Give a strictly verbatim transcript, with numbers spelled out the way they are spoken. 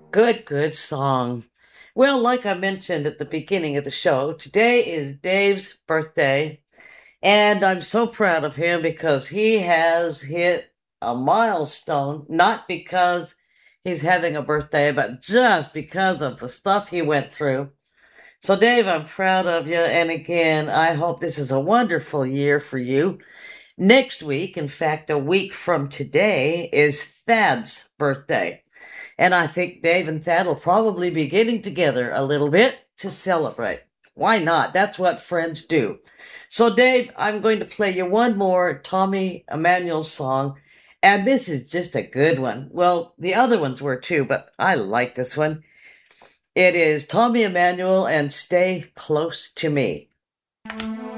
Good, good song. Well, like I mentioned at the beginning of the show, today is Dave's birthday, and I'm so proud of him because he has hit a milestone, not because he's having a birthday, but just because of the stuff he went through. So, Dave, I'm proud of you, and again, I hope this is a wonderful year for you. Next week, in fact, a week from today, is Thad's birthday. And I think Dave and Thad will probably be getting together a little bit to celebrate. Why not? That's what friends do. So, Dave, I'm going to play you one more Tommy Emmanuel song. And this is just a good one. Well, the other ones were too, but I like this one. It is Tommy Emmanuel and Stay Close to Me.